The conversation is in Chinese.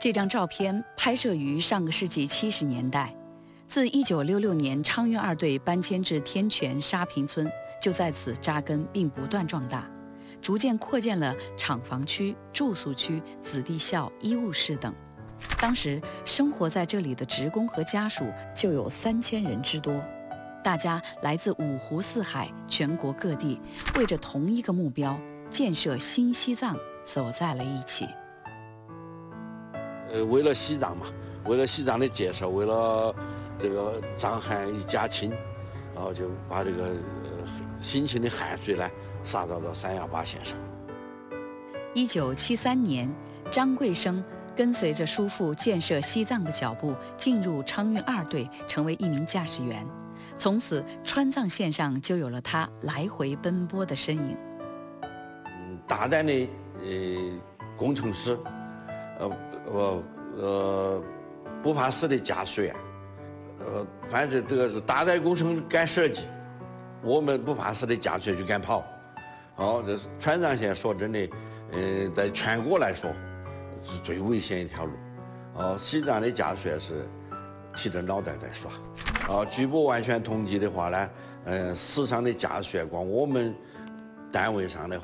这张照片拍摄于上个世纪70年代，自1966年昌运2队搬迁至天泉沙坪村，就在此扎根并不断壮大，逐渐扩建了厂房区、住宿区、子弟校、医务室等。当时生活在这里的职工和家属就有3000人之多，大家来自五湖四海、全国各地，为着同一个目标——建设新西藏，走在了一起。 为了西藏嘛，为了西藏的建设，为了这个藏汉一家亲，然后就把这个辛勤的汗水呢洒到了三亚八线上。 1973年，张贵生跟随着叔父建设西藏的脚步，进入昌运2队，成为一名驾驶员。从此，川藏线上就有了他来回奔波的身影。 大胆的工程师，不怕死的驾驶员，反正这个是大胆工程敢设计，我们不怕死的驾驶员就敢跑。这是川藏线说真的，在全国来说是最危险一条路。西藏的驾驶员是提着脑袋在耍。据不完全统计的话呢，死伤的驾驶员光我们单位上的话